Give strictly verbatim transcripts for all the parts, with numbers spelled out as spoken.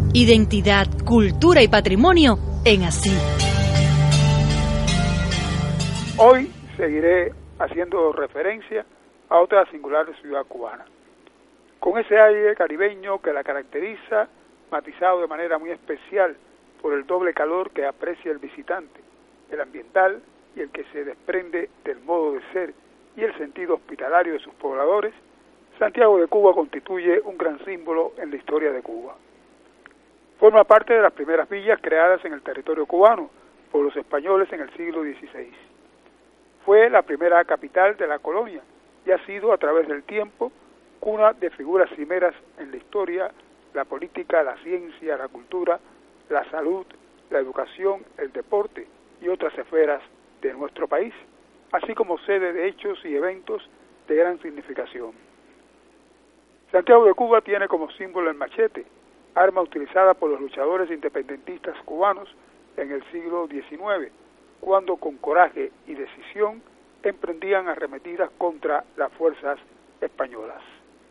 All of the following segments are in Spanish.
Identidad, cultura y patrimonio en Así. Hoy seguiré haciendo referencia a otra singular ciudad cubana, con ese aire caribeño que la caracteriza, matizado de manera muy especial por el doble calor que aprecia el visitante, el ambiental y el que se desprende del modo de ser y el sentido hospitalario de sus pobladores. Santiago de Cuba constituye un gran símbolo en la historia de Cuba. Forma parte de las primeras villas creadas en el territorio cubano por los españoles en el siglo dieciséis. Fue la primera capital de la colonia y ha sido a través del tiempo cuna de figuras cimeras en la historia, la política, la ciencia, la cultura, la salud, la educación, el deporte y otras esferas de nuestro país, así como sede de hechos y eventos de gran significación. Santiago de Cuba tiene como símbolo el machete, arma utilizada por los luchadores independentistas cubanos en el siglo diecinueve, cuando con coraje y decisión emprendían arremetidas contra las fuerzas españolas.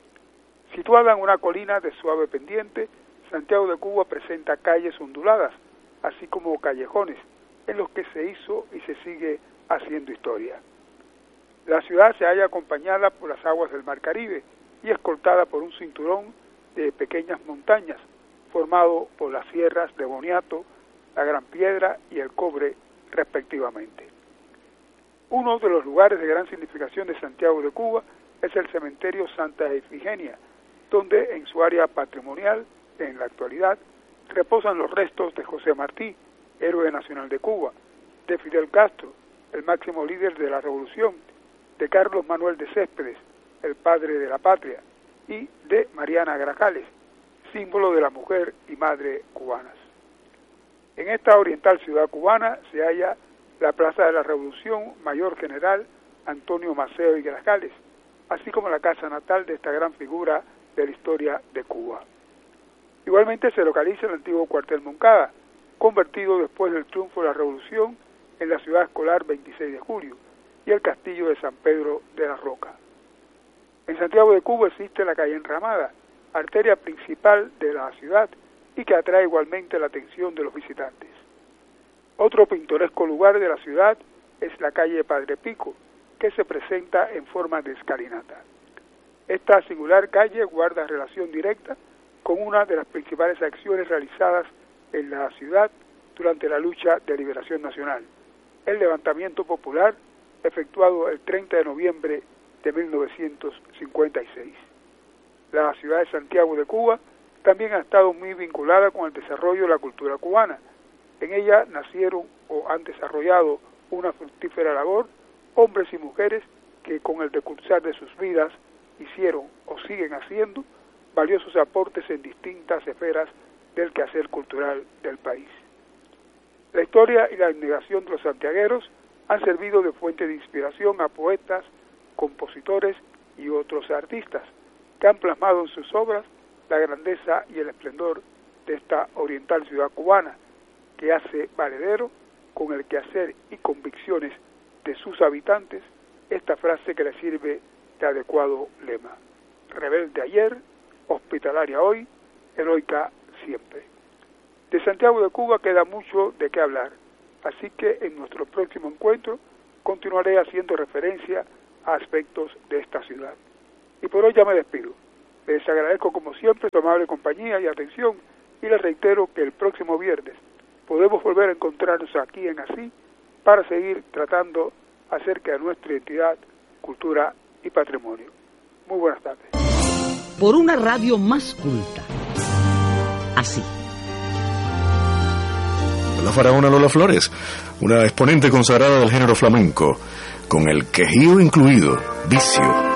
Situada en una colina de suave pendiente, Santiago de Cuba presenta calles onduladas, así como callejones, en los que se hizo y se sigue haciendo historia. La ciudad se halla acompañada por las aguas del Mar Caribe y escoltada por un cinturón de pequeñas montañas, formado por las sierras de Boniato, la Gran Piedra y el Cobre, respectivamente. Uno de los lugares de gran significación de Santiago de Cuba es el cementerio Santa Ifigenia, donde en su área patrimonial, en la actualidad, reposan los restos de José Martí, héroe nacional de Cuba, de Fidel Castro, el máximo líder de la revolución, de Carlos Manuel de Céspedes, el padre de la patria, y de Mariana Grajales, símbolo de la mujer y madre cubanas. En esta oriental ciudad cubana se halla la Plaza de la Revolución Mayor General Antonio Maceo y Grajales, así como la casa natal de esta gran figura de la historia de Cuba. Igualmente se localiza el antiguo cuartel Moncada, convertido después del triunfo de la Revolución en la ciudad escolar veintiséis de julio, y el castillo de San Pedro de la Roca. En Santiago de Cuba existe la calle Enramada, arteria principal de la ciudad y que atrae igualmente la atención de los visitantes. Otro pintoresco lugar de la ciudad es la calle Padre Pico, que se presenta en forma de escalinata. Esta singular calle guarda relación directa con una de las principales acciones realizadas en la ciudad durante la lucha de liberación nacional, el levantamiento popular efectuado el treinta de noviembre de mil novecientos cincuenta y seis. La ciudad de Santiago de Cuba también ha estado muy vinculada con el desarrollo de la cultura cubana. En ella nacieron o han desarrollado una fructífera labor hombres y mujeres que con el decursar de sus vidas hicieron o siguen haciendo valiosos aportes en distintas esferas del quehacer cultural del país. La historia y la abnegación de los santiagueros han servido de fuente de inspiración a poetas, compositores y otros artistas que han plasmado en sus obras la grandeza y el esplendor de esta oriental ciudad cubana, que hace valedero con el quehacer y convicciones de sus habitantes esta frase que le sirve de adecuado lema: rebelde ayer, hospitalaria hoy, heroica siempre. De Santiago de Cuba queda mucho de qué hablar, así que en nuestro próximo encuentro continuaré haciendo referencia a aspectos de esta ciudad. Y por hoy ya me despido. Les agradezco como siempre su amable compañía y atención y les reitero que el próximo viernes podemos volver a encontrarnos aquí en Así para seguir tratando acerca de nuestra identidad, cultura y patrimonio. Muy buenas tardes. Por una radio más culta. Así. La faraona Lola Flores, una exponente consagrada del género flamenco, con el quejío incluido, vicio.